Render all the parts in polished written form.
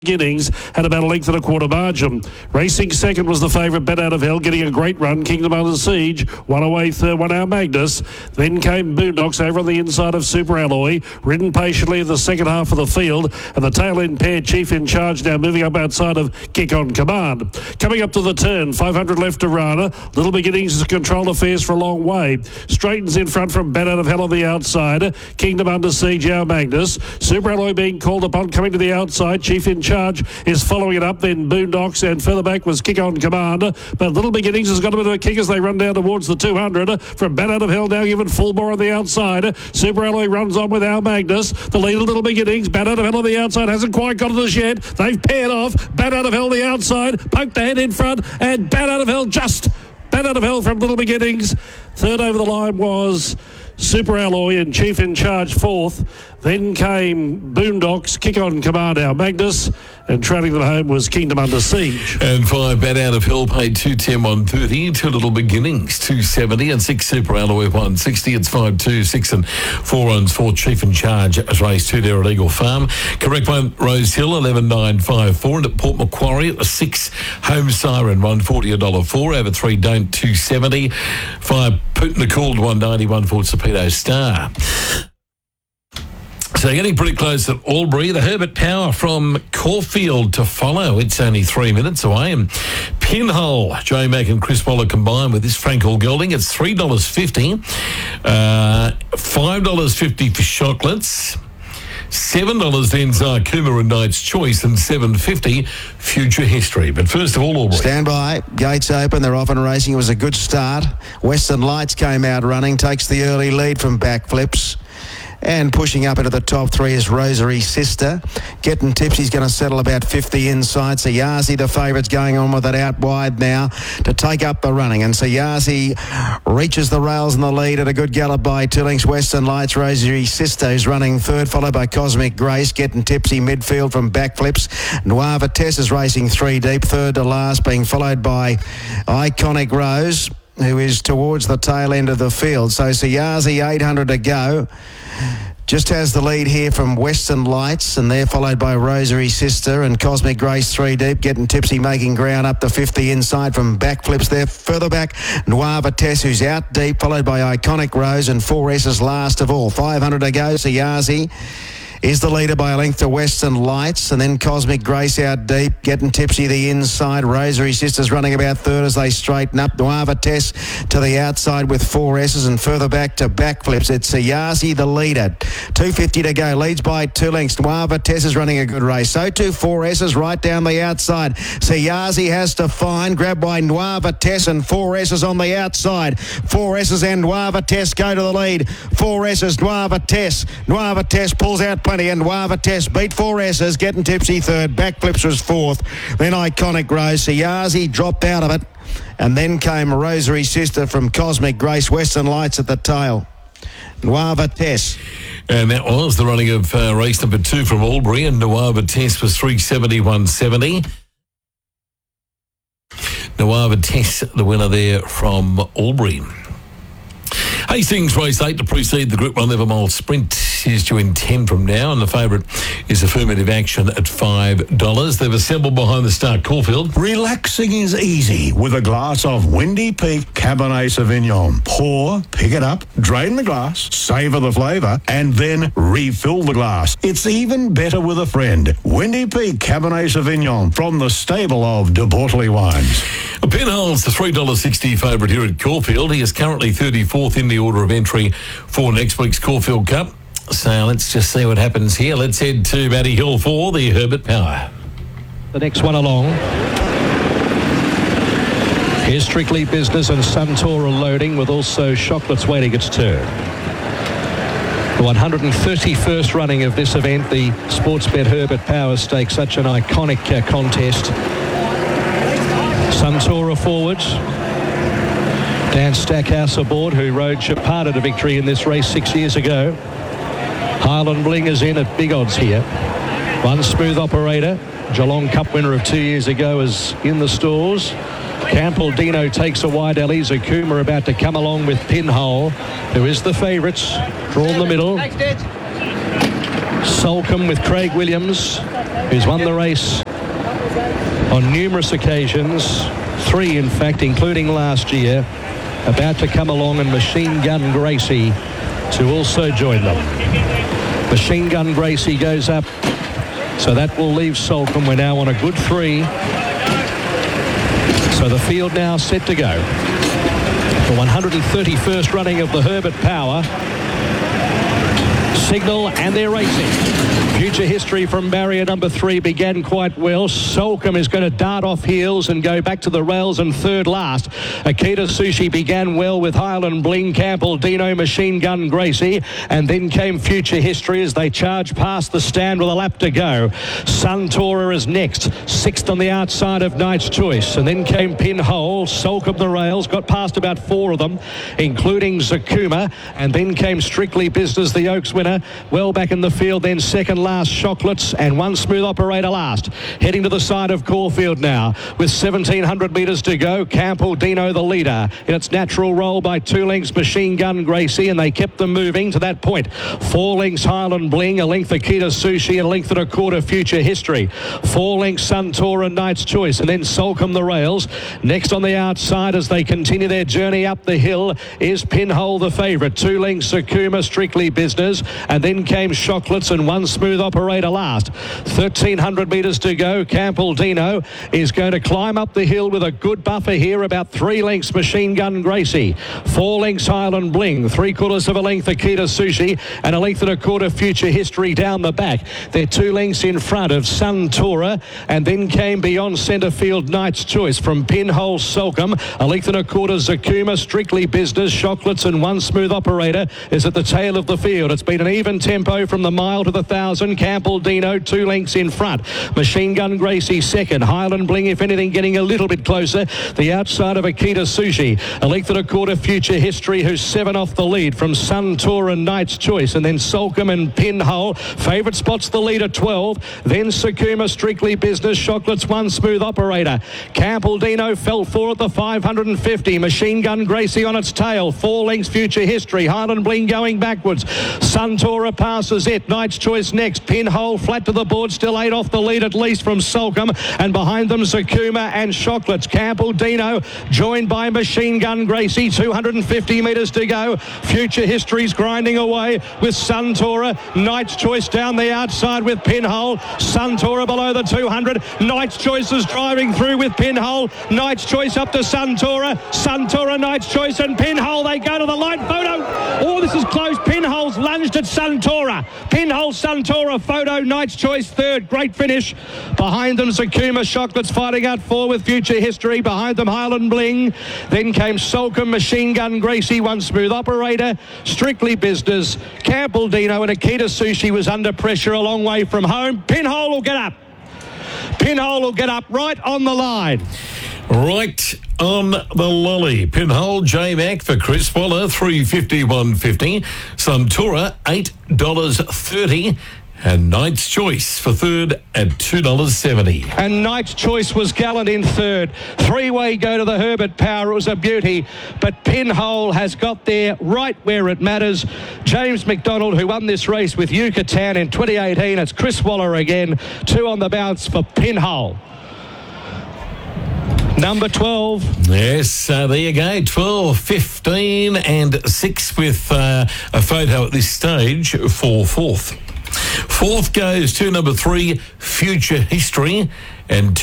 Beginnings had about a length and a quarter margin. Racing second was the favourite, Bet Out of Hell, getting a great run. Kingdom Under Siege, one away third, 1 Hour Magnus. Then came Boondocks over on the inside of Super Alloy, ridden patiently in the second half of the field, and the tail end pair, Chief in Charge, now moving up outside of Kick on Command. Coming up to the turn, 500 left to Rana. Little Beginnings has controlled affairs for a long way. Straightens in front from Bet Out of Hell on the outside. Kingdom Under Siege, Our Magnus. Super Alloy being called upon, coming to the outside. Chief in Charge is following it up, then Boondocks, and further back was Kick on Command. But Little Beginnings has got a bit of a kick as they run down towards the 200. From Bet Out of Hell now given full bore on the outside. Super Alloy runs on with Our Magnus. The lead of Little Beginnings. Bet Out of Hell on the outside hasn't quite got it as yet. They've paired off. Bet Out of Hell the outside. Poked the head in front, and Bet Out of Hell just. Bet Out of Hell from Little Beginnings. Third over the line was Super Alloy and Chief in Charge fourth. Then came Boondocks, Kick on Command, Our Magnus, and trailing them home was Kingdom Under Siege. And 5 Bet Out of Hell paid 210, 130, 2 Little Beginnings 270, and 6 Super Alloy 160. It's 5-2, 6 and 4 runs for Chief in Charge as race 2 there at Eagle Farm. Correct one, Rose Hill 11.954, and at Port Macquarie it was 6 Home Siren 140, $1.04, over 3 Don't 270, 5 Putin the Cooled 190, 1 for Torpedo Star. So getting pretty close at Albury. The Herbert Power from Caulfield to follow. It's only 3 minutes away. And Pinhole, Joe Mack and Chris Waller combined with this Frankel Gelding. It's $3.50. $5.50 for Chocolates. $7 then Zarkuma and Knight's Choice, and $7.50 Future History. But first of all, Albury. Stand by. Gates open. They're off and racing. It was a good start. Western Lights came out running. Takes the early lead from Backflips. And pushing up into the top 3 is Rosary Sister. Getting Tipsy's going to settle about 50 inside. Sayazi, the favourite's going on with it out wide now to take up the running. And Sayazi reaches the rails in the lead at a good gallop by 2 lengths. Western Lights, Rosary Sister is running third, followed by Cosmic Grace. Getting Tipsy midfield from Backflips. Noir Vitesse is racing 3 deep, third to last, being followed by Iconic Rose, who is towards the tail end of the field. So Sayazi, 800 to go. Just has the lead here from Western Lights, and they're followed by Rosary Sister and Cosmic Grace 3 deep. Getting Tipsy making ground up to 50 inside from Backflips there. Further back, Noir Vitesse, who's out deep, followed by Iconic Rose, and 4S's last of all. 500 to go. Sayazi is the leader by a length to Western Lights, and then Cosmic Grace out deep. Getting Tipsy the inside. Rosary Sisters running about third as they straighten up. Noir Vitesse to the outside with 4S's, and further back to Backflips. It's Sayazi the leader. 250 to go. Leads by 2 lengths. Noir Vitesse is running a good race. So too 4S's right down the outside. Sayazi has to find. Grabbed by Noir Vitesse, and 4S's on the outside. 4S's and Noir Vitesse go to the lead. 4S's, Noir Vitesse. Noir Vitesse pulls out plenty, and Noir Vitesse beat 4S's. Getting Tipsy third. Backflips was fourth. Then Iconic Rose. Sayazi dropped out of it, and then came Rosary Sister from Cosmic Grace. Western Lights at the tail. Noir Vitesse. And that was the running of race number 2 from Albury, and Noir Vitesse was 370, 170. Noir Vitesse, the winner there from Albury. Hastings race 8 to precede the Group 1 Level Mile Sprint is due in 10 from now, and the favourite is Affirmative Action at $5. They've assembled behind the start. Caulfield. Relaxing is easy with a glass of Windy Peak Cabernet Sauvignon. Pour, pick it up, drain the glass, savour the flavour, and then refill the glass. It's even better with a friend. Windy Peak Cabernet Sauvignon from the stable of De Bortoli Wines. Pinhole's the $3.60 favourite here at Caulfield. He is currently 34th in the order of entry for next week's Caulfield Cup. So let's just see what happens here. Let's head to Batty Hill for the Herbert Power. The next one along. Here's Strictly Business and Suntora loading, with also Chocolates waiting its turn. The 131st running of this event, the Sportsbet Herbert Power Stakes, such an iconic contest. Suntora forwards. Dan Stackhouse aboard, who rode Chapada to victory in this race 6 years ago. Highland Bling is in at big odds here. One Smooth Operator, Geelong Cup winner of 2 years ago, is in the stalls. Campbell Dino takes a wide. Eliza Kuma about to come along with Pinhole, who is the favourites. Drawn the middle. Solcombe with Craig Williams. who's won the race on numerous occasions, 3 in fact, including last year, about to come along, and Machine Gun Gracie to also join them. Machine Gun Gracie goes up, so that will leave Soulcombe. We're now on a good 3. So the field now set to go. The 131st running of the Herbert Power. Signal, and they're racing. Future History from barrier number 3 began quite well. Soulcombe is going to dart off heels and go back to the rails, and third last. Akita Sushi began well with Highland Bling, Campbell, Dino, Machine Gun Gracie, and then came Future History as they charged past the stand with a lap to go. Suntora is next, 6th on the outside of Knight's Choice, and then came Pinhole. Soulcombe the rails, got past about 4 of them, including Zakuma, and then came Strictly Business, the Oaks winner, well back in the field. Then second last Chocolates, and One Smooth Operator last. Heading to the side of Caulfield now with 1,700 metres to go. Campbell Dino the leader in its natural roll by 2 lengths Machine Gun Gracie, and they kept them moving to that point. 4 lengths Highland Bling, a length Akita Sushi, and a length and a quarter Future History. 4 lengths Suntora and Knight's Choice, and then Soulcombe the rails. Next on the outside as they continue their journey up the hill is Pinhole the favourite. 2 lengths Zakuma, Strictly Business, and then came Chocolates and One Smooth Operator last. 1,300 metres to go. Campbell Dino is going to climb up the hill with a good buffer here, about 3 lengths Machine Gun Gracie, 4 lengths Highland Bling, 3/4 of a length Akita Sushi, and a length and a quarter Future History down the back. They're 2 lengths in front of Suntora, and then came beyond centre field Knight's Choice from Pinhole Soulcombe, a length and a quarter Zakuma, Strictly Business, Chocolates and One Smooth Operator is at the tail of the field. It's been an even tempo from the mile to the 1,000. Campbell Dino 2 lengths in front. Machine Gun Gracie second. Highland Bling, if anything, getting a little bit closer. The outside of Akita Sushi. A length and a quarter Future History, who's 7 off the lead from Suntora and Knight's Choice. And then Soulcombe and Pinhole. Favourite spots the lead at 12. Then Zakuma, Strictly Business, Chocolates, One Smooth Operator. Campbell Dino fell 4 at the 550. Machine Gun Gracie on its tail. 4 lengths Future History. Highland Bling going backwards. Suntora passes it. Knight's Choice next. Pinhole flat to the board, still 8 off the lead at least from Soulcombe, and behind them Zakuma and Chocolates. Campbell Dino joined by Machine Gun Gracie. 250 metres to go. Future History's grinding away with Suntora. Knight's Choice down the outside with Pinhole. Suntora below the 200. Knight's Choice is driving through with Pinhole. Knight's Choice up to Suntora. Suntora, Knight's Choice and Pinhole. They go to the line. Photo. Oh, this is close. Pinhole's lunged at Suntora. Pinhole, Suntora, photo. Knight's Choice third. Great finish. Behind them Zakuma, Chocolates fighting out 4 with Future History. Behind them Highland Bling. Then came Soulcombe, Machine Gun Gracie, One Smooth Operator, Strictly Business. Campbell Dino and Akita Sushi was under pressure a long way from home. Pinhole will get up. Pinhole will get up right on the line. Right on the lolly. Pinhole J-Mac for Chris Waller, $3.51.50. Suntora, $8.30. And Knight's Choice for third at $2.70. And Knight's Choice was gallant in third. 3-way go to the Herbert Power. It was a beauty. But Pinhole has got there right where it matters. James McDonald, who won this race with Yucatan in 2018. It's Chris Waller again. 2 on the bounce for Pinhole. Number 12. Yes, there you go. 12, 15 and 6 with a photo at this stage for fourth. Fourth goes to number 3, Future History, and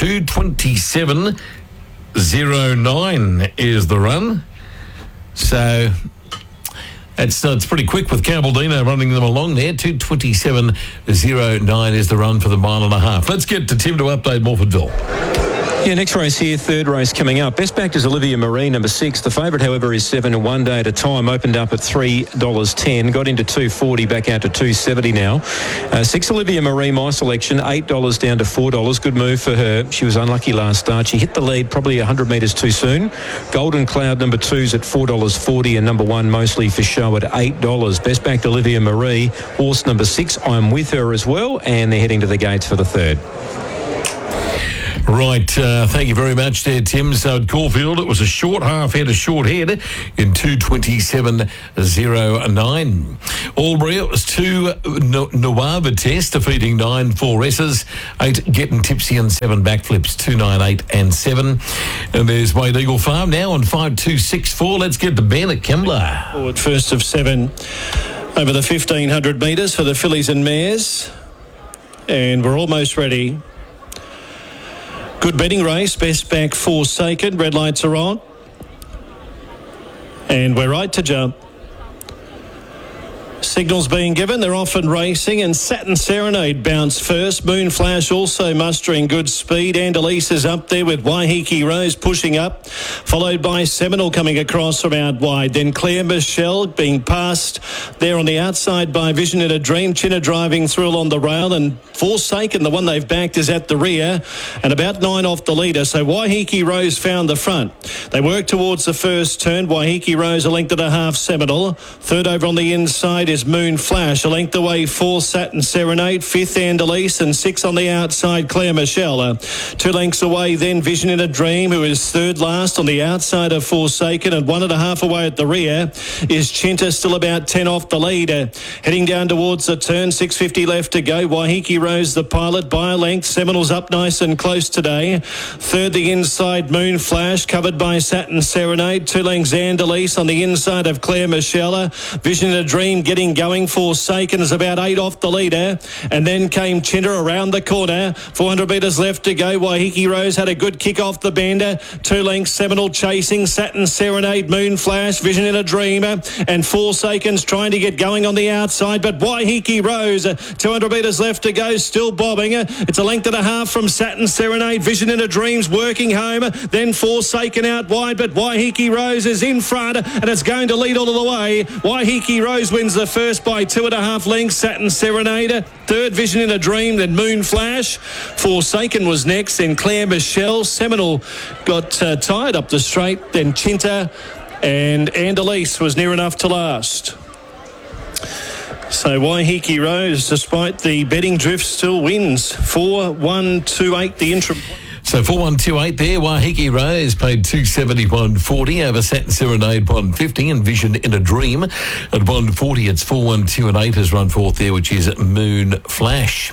2:27.09 is the run. So it's pretty quick with Campbell Dino running them along there. 2:27.09 is the run for the 1.5 miles. Let's get to Tim to update Morfordville. Yeah, next race here, third race coming up. Best backed is Olivia Marie, number 6. The favourite, however, is 7 and 1 day at a time. Opened up at $3.10. Got into $2.40, back out to $2.70 now. 6 Olivia Marie, my selection, $8 down to $4. Good move for her. She was unlucky last start. She hit the lead probably 100 metres too soon. Golden Cloud, number 2's at $4.40, and number 1 mostly for show at $8. Best backed Olivia Marie. Horse number 6, I'm with her as well, and they're heading to the gates for the third. Right, thank you very much there, Tim. So at Caulfield, it was a short half head, a short head in 2:27.09. Albury, it was 2 Nawaba Test, defeating 9 4S's, 8 Getting Tipsy and 7 Backflips, 2, 9, 8 and 7. And there's Wade Eagle Farm now on 5-2-6-4. Let's get to Ben at Kembla. Forward first of 7 over the 1,500 metres for the fillies and mares. And we're almost ready. Good betting race. Best back Forsaken. Red lights are on. And we're right to jump. Signals being given. They're off and racing. And Satin Serenade bounced first. Moonflash also mustering good speed. Andalise is up there with Waiheke Rose pushing up. Followed by Seminole coming across from out wide. Then Claire Michelle being passed there on the outside by Vision in a Dream. Chinner driving through along the rail. And Forsaken, the one they've backed, is at the rear. And about 9 off the leader. So Waiheke Rose found the front. They work towards the first turn. Waiheke Rose a length and a half Seminole. Third over on the inside is Moonflash, a length away 4 Satin Serenade, 5th Andalise, and 6 on the outside Claire Michelle. 2 lengths away then Vision in a Dream, who is third last on the outside of Forsaken, and 1.5 away at the rear is Chinta, still about 10 off the lead. Heading down towards the turn, 6.50 left to go. Waiheke Rose the pilot by a length. Seminole's up nice and close today. Third the inside Moonflash, covered by Satin Serenade. 2 lengths Andalise on the inside of Claire Michelle. Vision in a Dream getting going. Forsaken is about 8 off the leader, and then came Chinta around the corner. 400 metres left to go. Waiheke Rose had a good kick off the bender. 2 lengths Seminole chasing. Satin Serenade, Moonflash, Vision in a Dream, and Forsaken's trying to get going on the outside, but Waiheke Rose, 200 metres left to go, still bobbing. It's a length and a half from Satin Serenade. Vision in a Dream's working home, then Forsaken out wide, but Waiheke Rose is in front, and it's going to lead all of the way. Waiheke Rose wins the first by 2.5 lengths. Satin Serenade, third Vision in a Dream, then Moonflash. Forsaken was next, then Claire Michelle. Seminole got tired up the straight, then Chinta, and Andalise was near enough to last. So Waiheke Rose, despite the betting drift, still wins. 4-1-2-8 the interim. So 4-1-2-8 there. Waiheke Rose paid $271.40 over Satin Serenade $150 and Vision in a Dream at $140. It's 4-1-2-8 has run fourth there, which is Moonflash.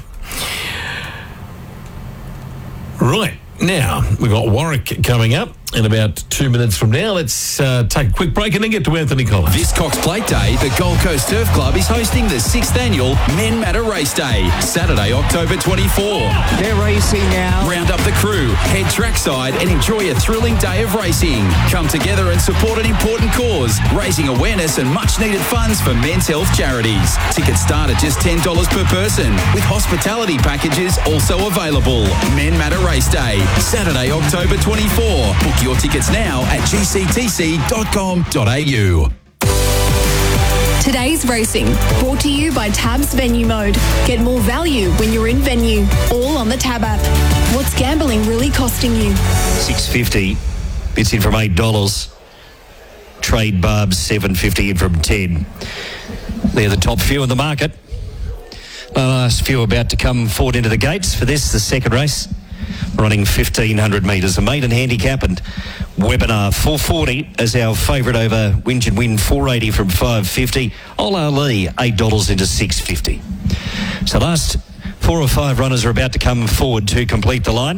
Right. Now, we've got Warwick coming up in about 2 minutes from now. Let's take a quick break and then get to Anthony Collins. This Cox Plate Day, the Gold Coast Surf Club is hosting the 6th annual Men Matter Race Day, Saturday, October 24. They're racing now. Round up the crew, head trackside and enjoy a thrilling day of racing. Come together and support an important cause, raising awareness and much needed funds for men's health charities. Tickets start at just $10 per person, with hospitality packages also available. Men Matter Race Day, Saturday, October 24. Book your tickets now at gctc.com.au. Today's racing, brought to you by Tab's Venue Mode. Get more value when you're in venue, all on the Tab app. What's gambling really costing you? $6.50, bits in from $8. Trade Barbs $7.50 in from $10. They're the top few in the market. The last few about to come forward into the gates for this, the second race. Running 1,500 metres, a maiden handicap, and Webinar 440 as our favourite over Winch and Win 480 from 550. Ola Lee $8 into 650. So last 4 or 5 runners are about to come forward to complete the line.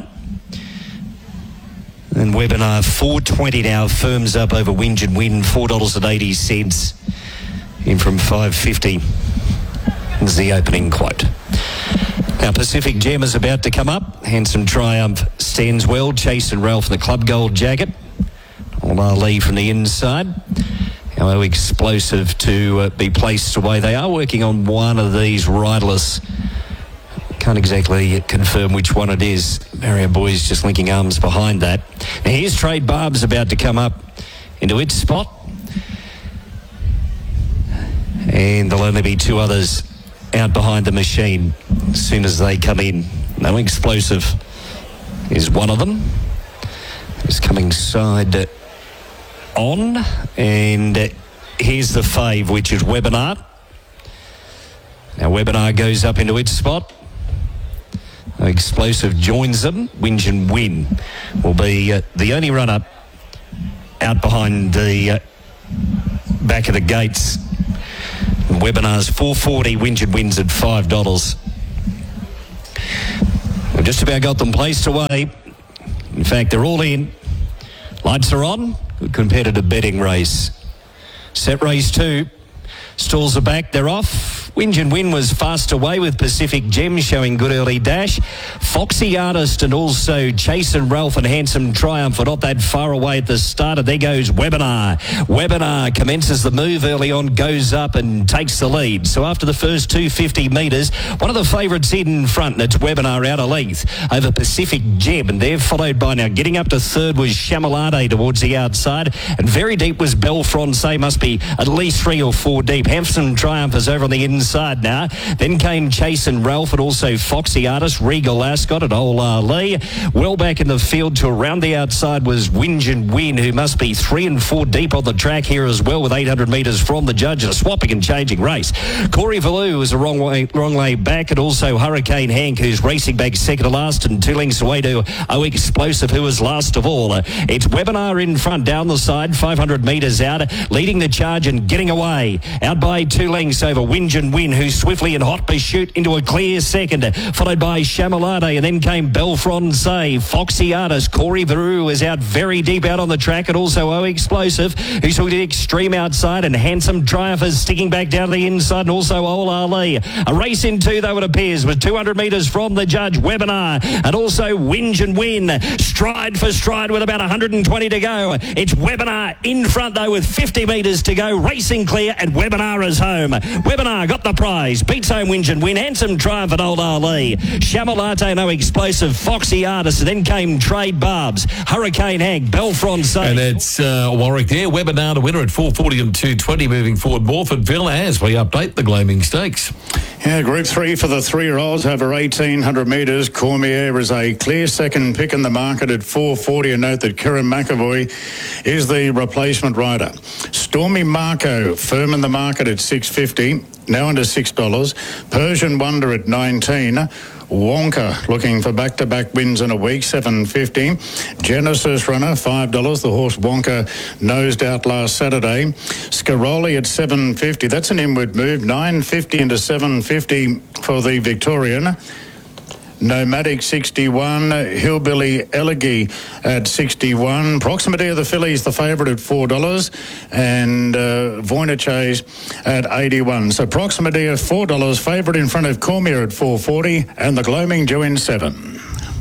And Webinar 420 now firms up over Winch and Win $4.80 in from 550. Is the opening quote. Now, Pacific Gem is about to come up. Handsome Triumph stands well. Chase and Ralph in the club gold jacket. Ola Lee from the inside. How explosive to be placed away. They are working on one of these riderless. Can't exactly confirm which one it is. Mario Boy's just linking arms behind that. Now, here's Trade Barbs about to come up into its spot. And there'll only be 2 others out behind the machine as soon as they come in. No Explosive is one of them. It's coming side on. And here's the fave, which is Webinar. Now Webinar goes up into its spot. Explosive joins them. Whinge and Win will be the only runner out behind the back of the gates. Webinar's $4.40, Whinge and Win's at $5. We've just about got them placed away. In fact, they're all in. Lights are on. Good competitive betting race. Set race 2. Stalls are back. They're off. Whinge and Win was fast away with Pacific Gem showing good early dash. Foxy Artist and also Chase and Ralph and Handsome Triumph are not that far away at the start. And there goes Webinar. Webinar commences the move early on, goes up and takes the lead. So after the first 250 metres, one of the favourites in front, and it's Webinar out of length over Pacific Gem. And they're followed by now. Getting up to third was Chamalade towards the outside. And very deep was Belle Francais, must be at least 3 or 4 deep. Handsome Triumph is over on the inside now. Then came Chase and Ralph and also Foxy Artist, Regal Ascot and Old Ali. Well back in the field to around the outside was Whinge and Win, who must be 3 and 4 deep on the track here as well with 800 metres from the judge. A swapping and changing race. Corey Valou is a wrong way back, and also Hurricane Hank, who's racing back second to last, and 2 lengths away to Explosive, who was last of all. It's Webinar in front down the side, 500 metres out, leading the charge and getting away. Out by 2 lengths over Whinge and Win, who swiftly and hot pursuit into a clear second, followed by Chamalade, and then came Belle Francais. Foxy Artist, Corey Veru is out very deep out on the track, and also Explosive, who's to the extreme outside, and Handsome Triumph is sticking back down to the inside, and also Old Ali. A race in 2, though, it appears, with 200 metres from the judge, Webinar, and also Whinge and Win, stride for stride with about 120 to go. It's Webinar in front, though, with 50 metres to go, racing clear, and Webinar is home. Webinar got the prize, beats home Whinge and Win, Handsome Triumph and Old Ali. Chamalate, no Explosive, Foxy Artist, and then came Trade Barbs, Hurricane Hank, Belle Francais. And it's Warwick there. Webinar to winner at 4.40 and 2.20 moving forward. Morfordville as we update the Glaming Stakes. Yeah, Group 3 for the 3-year-olds over 1,800 metres. Cormier is a clear second pick in the market at 4.40. And note that Kieran McAvoy is the replacement rider. Stormy Marco firm in the market at 6.50, now under $6. Persian Wonder at 19. Wonka looking for back-to-back wins in a week, $7.50. Genesis Runner, $5. The horse Wonka nosed out last Saturday. Scaroli at $7.50. That's an inward move. $9.50 into $7.50 for the Victorian. Nomadic 61, Hillbilly Elegy at 61. Proximity of the fillies, the favourite at $4, and Voynachase at 81. So Proximity of $4, favourite in front of Cormier at 4.40, and the Gloaming due in 7.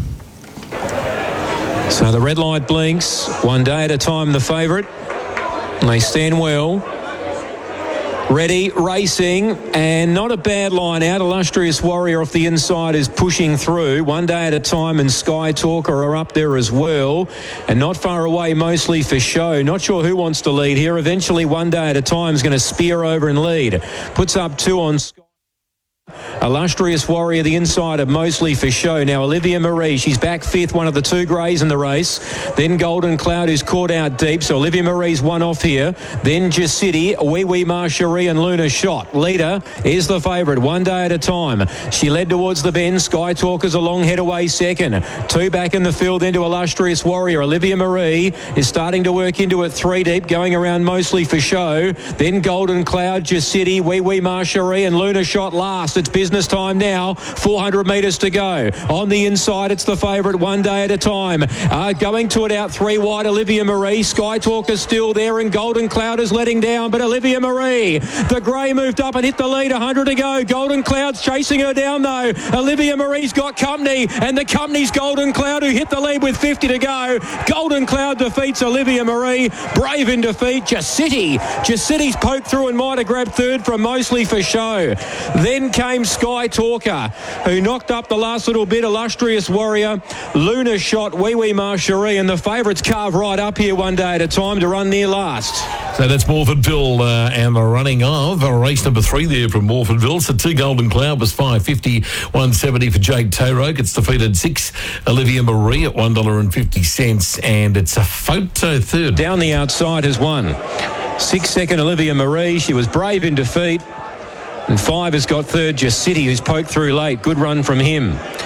So the red light blinks, 1 day at a time, the favourite. They stand well. Ready, racing, and not a bad line out. Illustrious Warrior off the inside is pushing through. 1 day at a time, and Sky Talker are up there as well. And not far away, Mostly for Show. Not sure who wants to lead here. Eventually, 1 day at a time is going to spear over and lead. Puts up 2 on Sky. Illustrious Warrior, the inside of Mostly for Show. Now Olivia Marie, she's back 5th, one of the 2 greys in the race. Then Golden Cloud, who's caught out deep. So Olivia Marie's one off here. Then Jacity, Wee Wee Marcherie and Luna Shot. Leader is the favourite, 1 day at a time. She led towards the bend. Sky Talker's a long head away second. 2 back in the field into Illustrious Warrior. Olivia Marie is starting to work into it 3 deep, going around Mostly for Show. Then Golden Cloud, Jacity, Wee Wee Marcherie and Luna Shot last. It's business time now. 400 metres to go. On the inside, it's the favourite, 1 day at a time. Going to it out 3 wide, Olivia Marie. Sky Talker's still there, and Golden Cloud is letting down, but Olivia Marie, the grey moved up and hit the lead. 100 to go. Golden Cloud's chasing her down though. Olivia Marie's got company, and the company's Golden Cloud, who hit the lead with 50 to go. Golden Cloud defeats Olivia Marie. Brave in defeat. Jacity's poked through and might have grabbed 3rd from Mostly for Show. Then came Sky Talker, who knocked up the last little bit. Illustrious Warrior, Luna Shot, Wee Wee Marcherie, and the favourites carve right up here 1 day at a time to run near last. So that's Morfordville and the running of race number 3 there from Morfordville. So 2 Golden Cloud was $5.50, $1.70 for Jade Tayroke. It's defeated 6 Olivia Marie at $1.50, and it's a photo 3rd. Down the outside has won. 6 second Olivia Marie. She was brave in defeat. And 5 has got 3rd, Jacity, who's poked through late. Good run from him.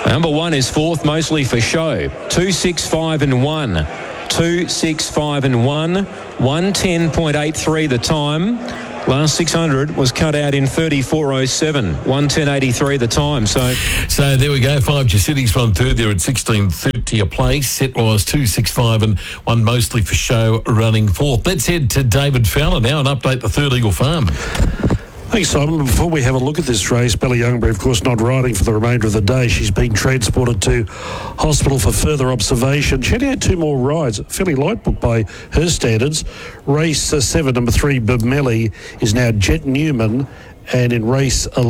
Number 1 is fourth, mostly for show. 2, 6, 5 and 1. 2, 6, 5 and 1. 110.83 the time. Last 600 was cut out in 34.07. 110.83 the time. So there we go. 5 Cities run third there at 16.30 a place. Set was 2, 6, 5 and 1 mostly for show running fourth. Let's head to David Fowler now and update the third Eagle Farm. Thanks, Simon. Before we have a look at this race, Bella Youngberry, of course, not riding for the remainder of the day. She's been transported to hospital for further observation. She only had 2 more rides, fairly light book by her standards. Race 7, number 3, Bermelli, is now Jet Newman. And in race 8,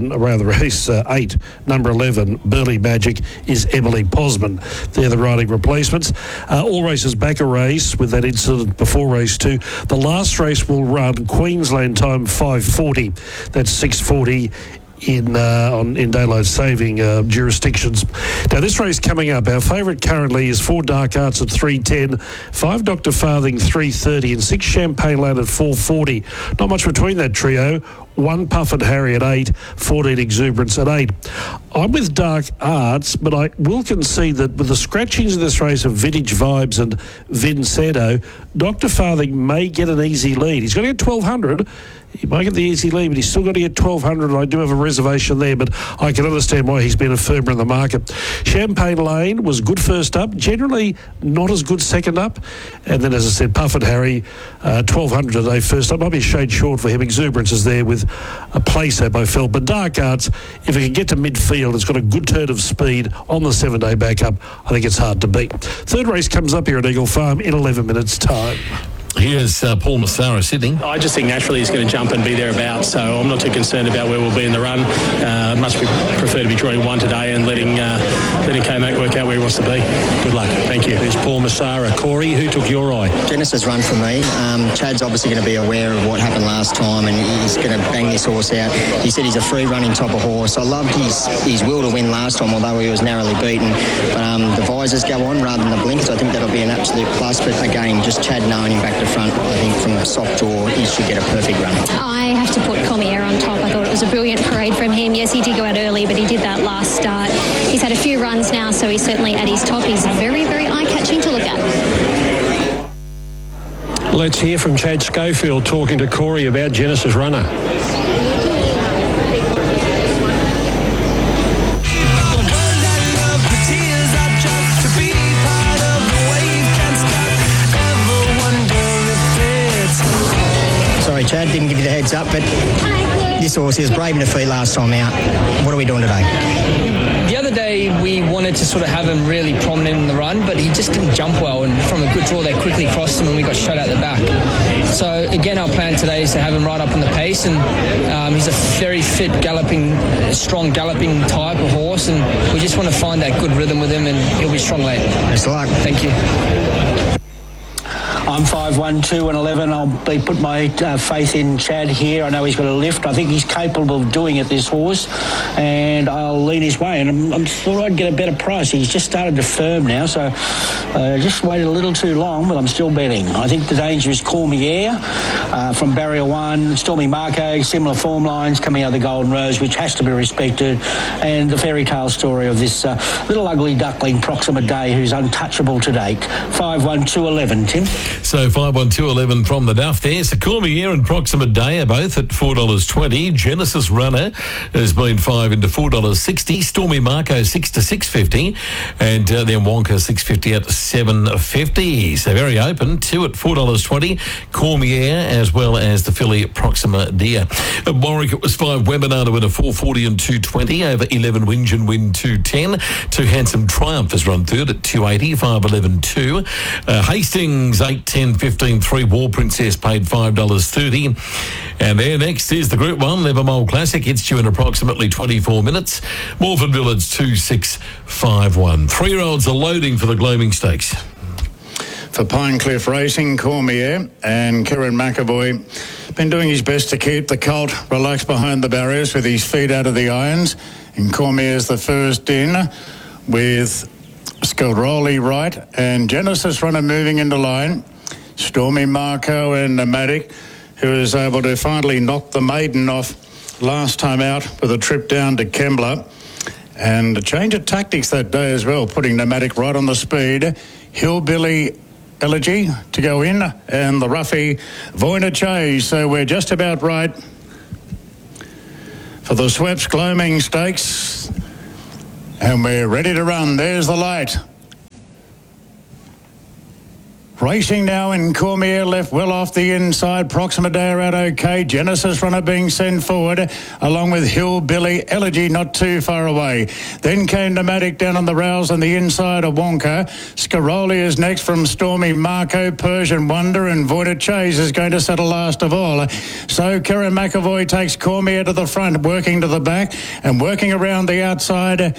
number 11, Burley Magic, is Emily Posman. They're the riding replacements. All races back a race with that incident before race 2. The last race will run Queensland time 5:40. That's 6:40 in daylight saving jurisdictions. Now this race coming up, our favourite currently is 4 Dark Arts at 3:10, 5 Dr. Farthing 3:30 and 6 Champagne Lane at 4:40. Not much between that trio. 1 Puff and Harry at 8, 14 Exuberance at 8. I'm with Dark Arts, but I will concede that with the scratchings in this race of Vintage Vibes and Vincenzo, Dr. Farthing may get an easy lead. He's got to get 1,200. He might get the easy lead, but he's still got to get 1,200, and I do have a reservation there, but I can understand why he's been a firmer in the market. Champagne Lane was good first up, generally not as good second up, and then, as I said, Puff and Harry, 1,200 today first up. Might be a shade short for him. Exuberance is there with a place up, I felt, but Dark Arts, if it can get to midfield, it's got a good turn of speed on the 7-day backup. I think it's hard to beat. Third race comes up here at Eagle Farm in 11 minutes' time. Here's Paul Massara sitting. I just think naturally he's going to jump and be thereabouts, so I'm not too concerned about where we'll be in the run. Prefer to be drawing 1 today and letting K-Mac work out where he wants to be. Good luck. Thank you. There's Paul Massara. Corey, who took your eye? Genesis run for me. Chad's obviously going to be aware of what happened last time, and he's going to bang this horse out. He said he's a free-running type of horse. I loved his will to win last time, although he was narrowly beaten. But the visors go on rather than the blinkers. I think that'll be an absolute plus. But again, just Chad knowing him back to front, I think from soft jaw, he should get a perfect run. I have to put Cormier on top. I thought it was a brilliant parade from him. Yes, he did go out early, but he did that last start. He's had a few runs now, so he's certainly at his top. He's very, very eye-catching to look at. Let's hear from Chad Schofield talking to Corey about Genesis Runner. Chad didn't give you the heads up, but this horse, he was brave in defeat last time out. What are we doing today? The other day we wanted to sort of have him really prominent in the run, but he just didn't jump well, and from a good draw they quickly crossed him and we got shot out the back. So again, our plan today is to have him right up on the pace, and he's a very fit strong galloping type of horse, and we just want to find that good rhythm with him, and he'll be strong late. Best of luck. Thank you. I'm 5-1, 2 and 11. I'll put my faith in Chad here. I know he's got a lift. I think he's capable of doing it, this horse, and I'll lean his way. And I'm thought I'd get a better price. He's just started to firm now, so just waited a little too long, but I'm still betting. I think the danger is Cormier from Barrier 1, Stormy Marco, similar form lines coming out of the Golden Rose, which has to be respected, and the fairy tale story of this little ugly duckling, Proxima Day, who's untouchable to date. 5-1, 2, 11, Tim. So 5-1-2-11 from the Duff there. So Cormier and Proxima Day are both at $4.20. Genesis Runner has been 5 into $4.60. Stormy Marco 6 to $6.50, and then Wonka 6.50 at $7.50. So very open. 2 at $4.20. Cormier as well as the filly Proxima Day. At Warwick it was 5 Webinar to win a 4.40 and 2.20 over 11 Whinge and Win 2.10. 2 Handsome Triumph has run third at 2.80. 5.11 2. Hastings 8. 10, 15, 3 War Princess paid $5.30. And there next is the Group 1 Levermole Classic. It's due in approximately 24 minutes. Morford Village 2-6-5-1. 3-year-olds are loading for the Gloaming Stakes. For Pinecliff Racing, Cormier and Kieran McAvoy been doing his best to keep the colt relaxed behind the barriers with his feet out of the irons. And Cormier's the first in with Skilrolli right and Genesis Runner moving into line. Stormy Marco and Nomadic, who was able to finally knock the maiden off last time out with a trip down to Kembla. And a change of tactics that day as well, putting Nomadic right on the speed. Hillbilly Elegy to go in, and the roughie Voina Chase. So we're just about right for the Sweps Gloaming Stakes. And we're ready to run. There's the light. Racing now in Cormier, left well off the inside. Proxima Dea out okay. Genesis Runner being sent forward, along with Hillbilly Elegy not too far away. Then came Nomadic down on the rails on the inside of Wonka. Scaroli is next from Stormy Marco. Persian Wonder and Voida Chase is going to settle last of all. So Karen McAvoy takes Cormier to the front, working to the back and working around the outside.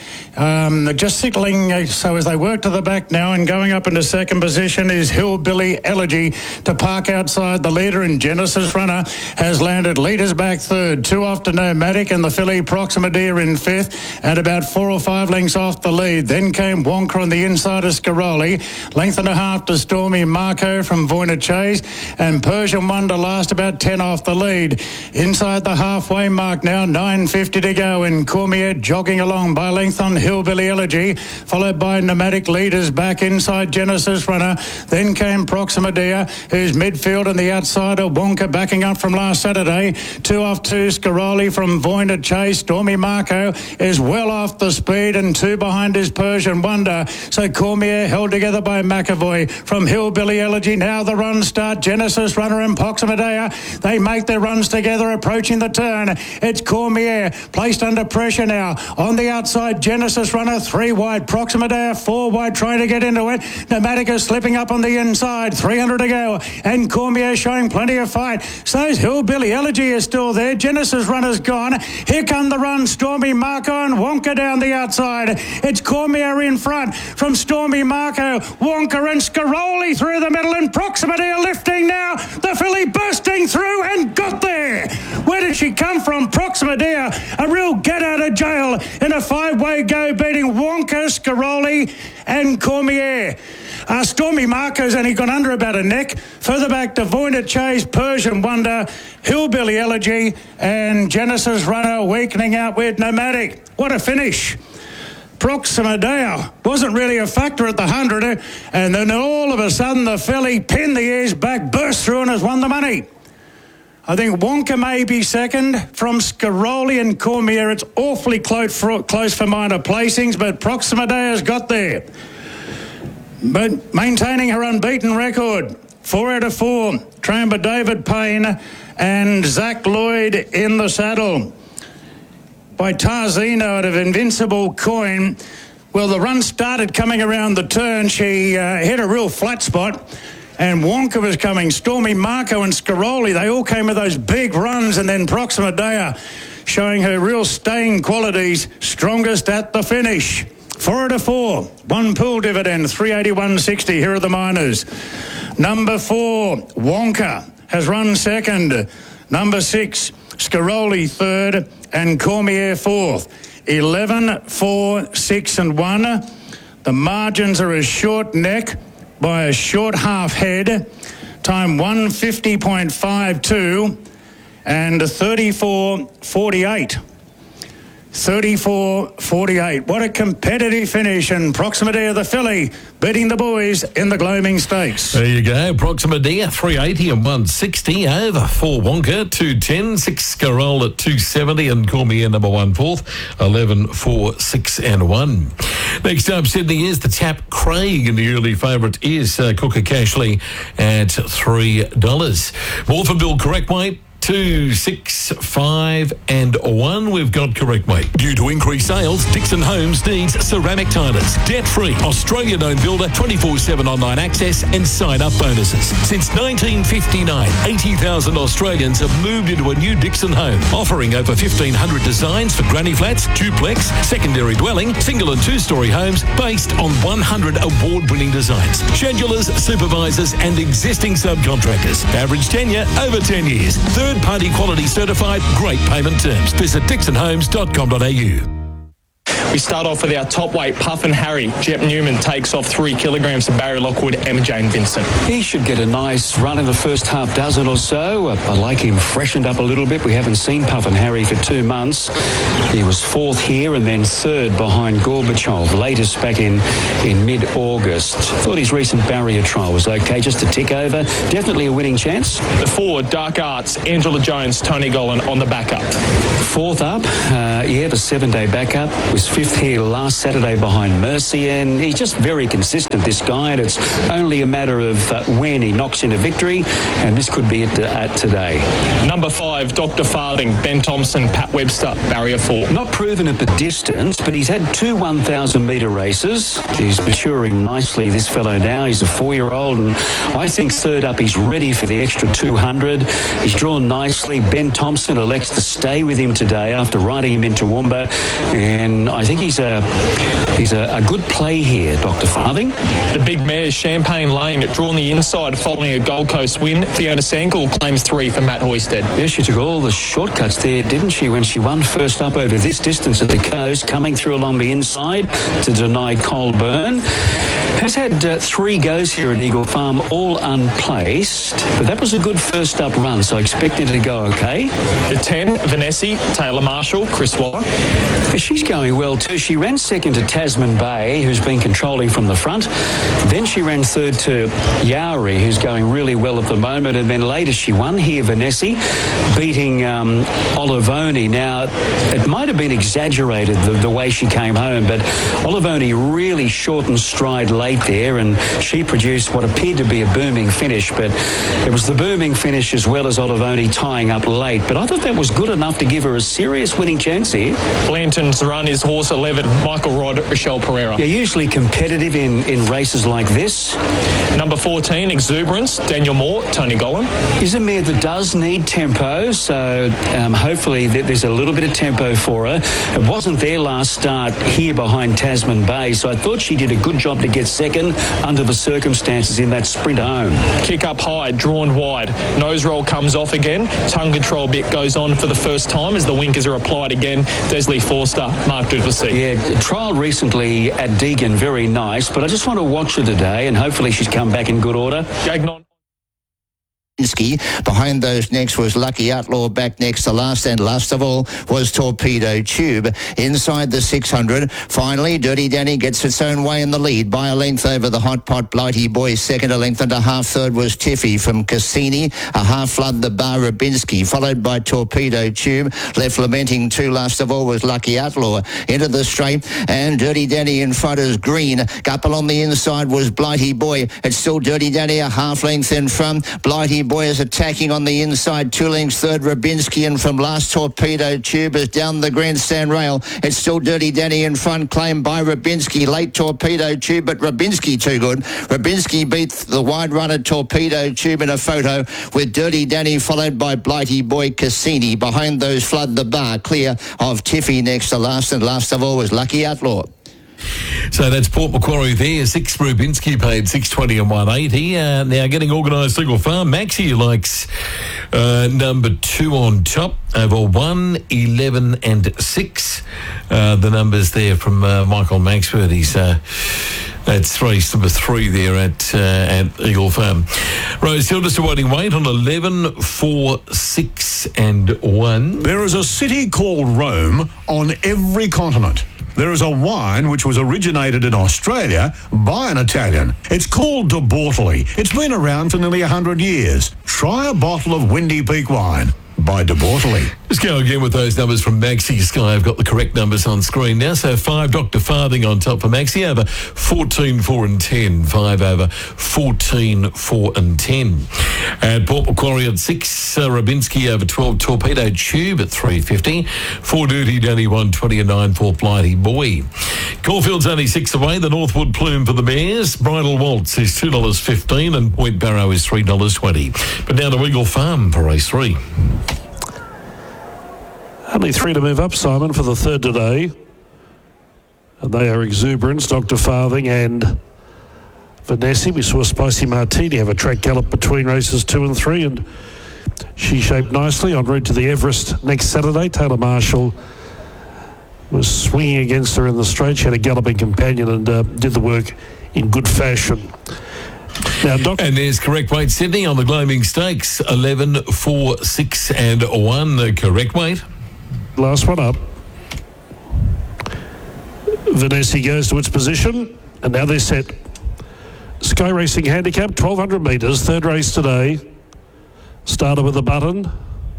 Just signalling, so as they work to the back now and going up into second position is Hillbilly Elegy to park outside the leader, and Genesis Runner has landed leaders back third. 2 off to Nomadic and the filly Proxima Dea in fifth and about 4 or 5 lengths off the lead. Then came Wonka on the inside of Scaroli. Length and a half to Stormy Marco from Voina Chase, and Persian Wonder last about 10 off the lead. Inside the halfway mark now, 9.50 to go, and Cormier jogging along by length on Hillbilly Elegy, followed by Nomadic leaders back inside Genesis Runner. Then came Proxima Dea, who's midfield on the outside of Wonka, backing up from last Saturday. 2 off to Scaroli from Voina Chase. Stormy Marco is well off the speed, and 2 behind is Persian Wonder. So Cormier held together by McAvoy from Hillbilly Elegy. Now the runs start. Genesis Runner and Proxima Dea, they make their runs together approaching the turn. It's Cormier placed under pressure now. On the outside, Genesis Runner 3 wide. Proxima Dea 4 wide, trying to get into it. Nomadic is slipping up on the inside, 300 to go, and Cormier showing plenty of fight. So's Hillbilly Elegy is still there. Genesis Runner's gone. Here come the run, Stormy Marco and Wonka down the outside. It's Cormier in front from Stormy Marco, Wonka and Scaroli through the middle, and Proxima Dea lifting now. The filly bursting through and got there. Where did she come from? Proxima Dea, a real get out of jail in a 5-way go, beating Wonka, Scaroli and Cormier. Stormy Marco's only gone under about a neck. Further back to Voina Chase, Persian Wonder, Hillbilly Elegy, and Genesis Runner weakening out with Nomadic. What a finish. Proxima Dea wasn't really a factor at the 100, and then all of a sudden the filly pinned the ears back, burst through and has won the money. I think Wonka may be second from Scaroli and Cormier. It's awfully close for minor placings, but Proxima Dea's got there. But maintaining her unbeaten record, 4 out of 4. Trained by David Payne and Zach Lloyd in the saddle. By Tarzino out of Invincible Coin. Well, the run started coming around the turn. She hit a real flat spot, and Wonka was coming. Stormy Marco and Scaroli, they all came with those big runs, and then Proxima Dea showing her real staying qualities, strongest at the finish. 4 out of 4, 1 pool dividend, 381.60. Here are the minors. Number 4, Wonka has run second. Number 6, Scaroli third, and Cormier fourth. 11, 4, 6 and 1. The margins are a short neck by a short half head. Time 150.52 and 34.48. 34.48. What a competitive finish, and Proxima Dea, the filly, beating the boys in the Gloaming Stakes. There you go. Proxima Dea, 380 and 160 over 4 Wonka, 210, 6 Scarol at 270, and Cormier number 1 fourth, 11, 4, 6 and 1. Next up, Sydney is the Tap Craig, and the early favourite is Cooker Cashley at $3. More for Bill Correctway. 2, 6, 5 and 1. We've got correct weight. Due to increased sales, Dixon Homes needs ceramic tilers. Debt-free, Australian-owned builder, 24/7 online access and sign-up bonuses. Since 1959, 80,000 Australians have moved into a new Dixon home, offering over 1,500 designs for granny flats, duplex, secondary dwelling, single and two-storey homes based on 100 award-winning designs. Schedulers, supervisors and existing subcontractors. Average tenure over 10 years. Third-party quality certified, great payment terms. Visit dixonhomes.com.au. We start off with our top weight, Puffin Harry. Jep Newman takes off 3 kilograms of Barry Lockwood, Emma Jane Vincent. He should get a nice run in the first half dozen or so. I like him freshened up a little bit. We haven't seen Puffin Harry for 2 months. He was 4th here and then 3rd behind Gorbachev, latest back in mid-August. Thought his recent barrier trial was okay, just a tick over. Definitely a winning chance. The forward, Dark Arts, Angela Jones, Tony Gollan on the backup. 4th up, the 7-day backup. Was 5th here last Saturday behind Mercy, and he's just very consistent, this guy, and it's only a matter of when he knocks in a victory, and this could be it at today. Number 5, Dr. Farthing, Ben Thompson, Pat Webster, barrier 4. Not proven at the distance, but he's had 2 1,000-metre races. He's maturing nicely, this fellow now. He's a 4-year-old, and I think 3rd up he's ready for the extra 200. He's drawn nicely. Ben Thompson elects to stay with him today after riding him into Toowoomba, and I think he's a good play here, Dr. Farthing. The big mare, Champagne Lane, drawn the inside following a Gold Coast win. Fiona Sankel claims 3 for Matt Hoysted. Yeah, she took all the shortcuts there, didn't she, when she won first up over this distance at the coast, coming through along the inside to deny Colburn. Has had 3 goes here at Eagle Farm, all unplaced, but that was a good first up run, so I expect it to go okay. The 10, Vanessa, Taylor Marshall, Chris Waller. She's going well too. She ran 2nd to Tasman Bay, who's been controlling from the front. Then she ran 3rd to Yoweri, who's going really well at the moment, and then later she won here, Vanessa, beating Olivoni. Now, it might have been exaggerated the way she came home, but Olivoni really shortened stride late there, and she produced what appeared to be a booming finish, but it was the booming finish as well as Olivoni tying up late. But I thought that was good enough to give her a serious winning chance here. Blanton's run is horse 11, Michael Rod, Rochelle Pereira. Yeah, usually competitive in races like this. Number 14, Exuberance, Daniel Moore, Tony Gollan. Is a mare that does need tempo, so hopefully there's a little bit of tempo for her. It wasn't there last start here behind Tasman Bay, so I thought she did a good job to get 2nd under the circumstances in that sprint home. Kick up high, drawn wide. Nose roll comes off again. Tongue control bit goes on for the first time as the winkers are applied again. Desley Forster, Mark Duplessis. Yeah, trial recently at Deegan, very nice, but I just want to watch her today, and hopefully she's come back in good order. Gagnon. Behind those next was Lucky Outlaw. Back next to last, and last of all was Torpedo Tube. Inside the 600, finally Dirty Danny gets its own way in the lead by a length over the Hot Pot Blighty Boy. 2nd, a length and a half. 3rd was Tiffy from Cassini. A half flood the Bar Rabinski, followed by Torpedo Tube. Left lamenting 2. Last of all was Lucky Outlaw. Into the straight, and Dirty Danny in front is Green. Couple on the inside was Blighty Boy. It's still Dirty Danny a half length in front. Blighty Boy is attacking on the inside. 2 lengths 3rd, Rabinski, and from last Torpedo Tube is down the grandstand rail. It's still Dirty Danny in front, claimed by Rabinski. Late Torpedo Tube, but Rabinski too good. Rabinski beats the wide runner Torpedo Tube in a photo with Dirty Danny, followed by Blighty Boy Cassini. Behind those flood the Bar, clear of Tiffy next to last, and last of all was Lucky Outlaw. So that's Port Macquarie there. 6 Rubinski paid $6.20 and $1.80. Now getting organised Eagle Farm. Maxie likes number 2 on top over 1, 11 and 6. The numbers there from Michael Maxworth. That's race number 3 there at Eagle Farm. Rose Hill just awaiting weight on 11, 4, 6 and 1. There is a city called Rome on every continent. There is a wine which was originated in Australia by an Italian. It's called De Bortoli. It's been around for nearly 100 years. Try a bottle of Windy Peak wine by De Bortoli. Let's go again with those numbers from Maxi Sky. I've got the correct numbers on screen now. So 5, Dr. Farthing on top for Maxi, over 14, 4 and 10. 5 over 14, 4 and 10. At Port Macquarie at 6, Rabinski over 12, Torpedo Tube at 3.50. 4 Dirty Danny 1.20 and 9 for Blighty Boy. Caulfield's only 6 away. The Northwood Plume for the Bears. Bridal Waltz is $2.15 and Point Barrow is $3.20. But now to Eagle Farm for race 3. Only 3 to move up, Simon, for the 3rd today. And they are Exuberance, Dr. Farthing and Vanessa. We saw Spicy Martini have a track gallop between races 2 and 3, and she shaped nicely en route to the Everest next Saturday. Taylor Marshall was swinging against her in the straight. She had a galloping companion and did the work in good fashion. Now, and there's correct weight Sydney on the Gloaming Stakes. 11, 4, 6 and 1. The correct weight. Last one up. Vanessa goes to its position, and now they're set. Sky Racing Handicap, 1,200 metres, third race today. Started with a button.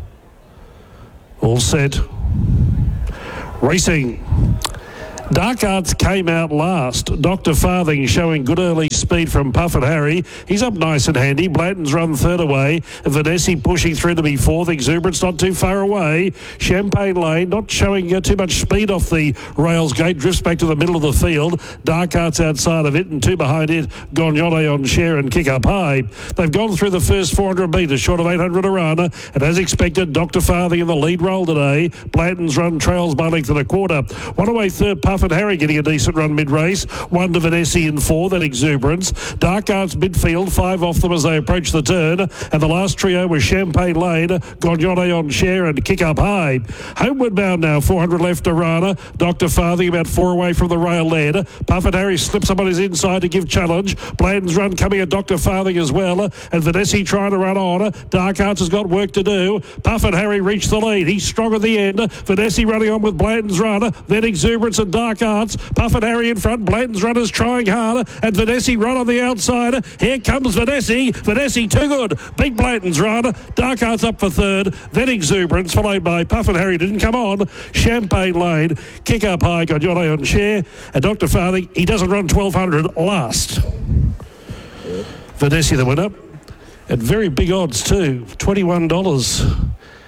All set. Racing. Dark Arts came out last. Dr. Farthing showing good early speed from Puffin Harry. He's up nice and handy. Blanton's run third away. Vanessa pushing through to be fourth. Exuberance not too far away. Champagne Lane not showing too much speed off the rails gate. Drifts back to the middle of the field. Dark Arts outside of it and two behind it. Gognotte on share and Kick Up High. They've gone through the first 400 metres, short of 800 a run. And as expected, Dr. Farthing in the lead role today. Blanton's run trails by length and a quarter. One away third, Puffin Harry getting a decent run mid-race. One to Vanessa in four, then Exuberance. Dark Arts midfield, five off them as they approach the turn. And the last trio was Champagne Lane, Gognotte on share and Kick Up High. Homeward bound now, 400 left to Rana. Dr. Farthing about four away from the rail lead. Puffin Harry slips up on his inside to give challenge. Blanton's run coming at Dr. Farthing as well. And Vanessa trying to run on. Dark Arts has got work to do. Puffin Harry reached the lead. He's strong at the end. Vanessa running on with Blanton's run. Then Exuberance and Dark Arts. Puffin Harry in front. Blanton's runners trying hard. And Vanessa run on the outside. Here comes Vanessa. Vanessa too good. Big Blanton's run. Dark Arts up for third. Then Exuberance followed by Puffin Harry didn't come on. Champagne Lane. Kick Up High. Gognotte on share. And Dr. Farthing, he doesn't run 1,200 last. Vanessa the winner. At very big odds too. $21.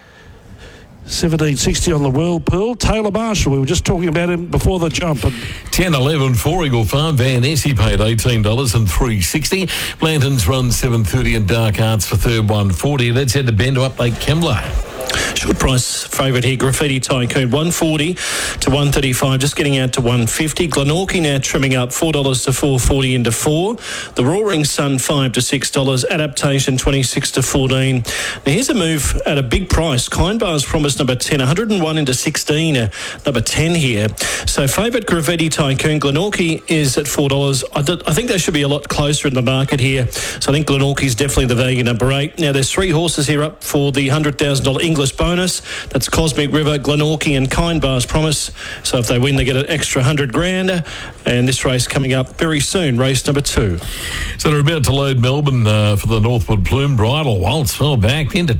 17.60 on the Whirlpool. Taylor Marshall, we were just talking about him before the jump. 10.11 for Eagle Farm. Van Essie paid $18 and $3.60. Blanton's run $7.30 and Dark Arts for third $1.40. Let's head to Bend to Update Kembla. Short price favourite here, Graffiti Tycoon, $1.40 to $1.35, just getting out to $1.50. Glenorchy now trimming up $4 to $4.40 into $4. The Roaring Sun $5 to $6. Adaptation $26 to $14. Now here's a move at a big price. Kind Bars promised number 10, 101 into 16, number 10 here. So favourite Graffiti Tycoon, Glenorchy is at $4. I think they should be a lot closer in the market here. So I think Glenorchy's definitely the value number 8. Now there's three horses here up for the $100,000 English bonus. That's Cosmic River, Glenorchy and Kind Bars Promise. So if they win, they get an extra $100,000. And this race coming up very soon, race number 2. So they're about to load Melbourne for the Northwood Plume Bridal Waltz. Fell back into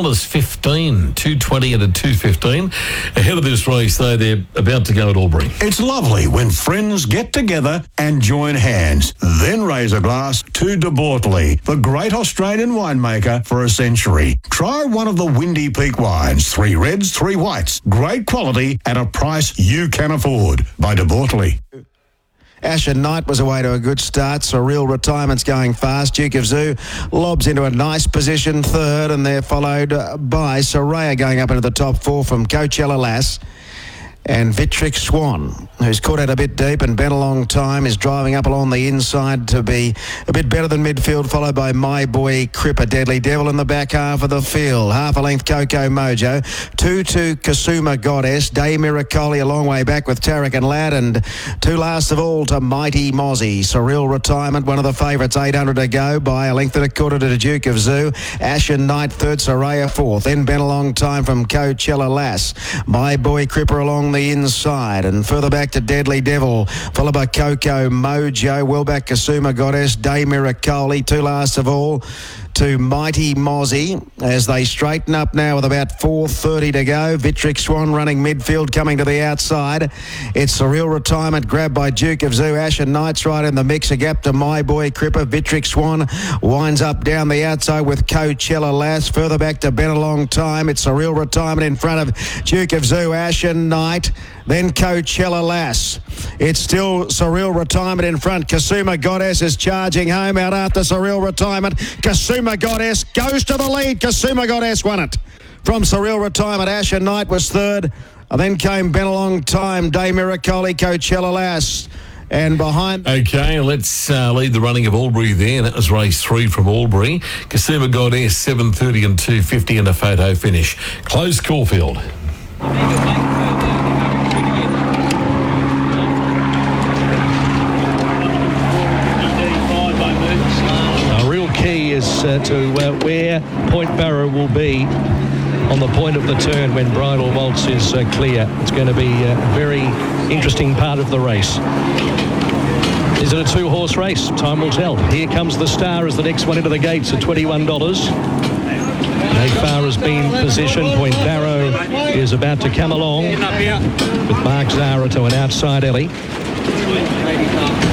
$2.15, $2.20 and a $2.15. Ahead of this race, though, they're about to go at Albury. It's lovely when friends get together and join hands, then raise a glass to De Bortoli, the great Australian winemaker for a century. Try one of the Windy Peak wines, 3 reds, 3 whites. Great quality at a price you can afford. By De Bortoli. Asher Knight was away to a good start. Surreal Retirement's going fast. Duke of Zoo lobs into a nice position third, and they're followed by Soraya going up into the top 4 from Coachella Lass. And Vitrick Swan, who's caught out a bit deep and been a long time, is driving up along the inside to be a bit better than midfield, followed by My Boy Cripper. Deadly Devil in the back half of the field. Half a length Coco Mojo. 2-2 Kasuma Goddess. Day Miracoli a long way back with Tarek and Lad. And 2 last of all to Mighty Mozzie. Surreal Retirement, one of the favourites, 800 to go by a length and a quarter to the Duke of Zoo. Asher Knight third, Soraya fourth. Then been a long time from Coachella Lass. My Boy Cripper along the inside, and further back to Deadly Devil, followed by Coco Mojo, well back Kasuma Goddess, Day Miracoli, 2 last of all to Mighty Mozzie as they straighten up now with about 4.30 to go. Vitrick Swan running midfield, coming to the outside. It's Surreal Retirement, grabbed by Duke of Zoo. Asher Knight's right in the mix, a gap to My Boy Cripper. Vitrick Swan winds up down the outside with Coachella Lass. Further back to Been a Long Time. It's Surreal Retirement in front of Duke of Zoo. Asher Knight, then Coachella Lass. It's still Surreal Retirement in front. Kasuma Goddess is charging home out after Surreal Retirement. Kasuma Goddess goes to the lead. Kasuma Goddess won it. From Surreal Retirement, Asher Knight was third. And then came Been a Long Time, Day Miracoli, Coachella Lass. And behind... Okay, let's lead the running of Albury there. That was race 3 from Albury. Kasuma Goddess, 7.30 and 2.50 and a photo finish. Close Caulfield. to where Point Barrow will be on the point of the turn when Bridal Waltz is clear. It's going to be a very interesting part of the race. Is it a two-horse race? Time will tell. Here comes the Star as the next one into the gates at $21. Nagfar has been positioned. Point Barrow is about to come along with Mark Zara to an outside alley.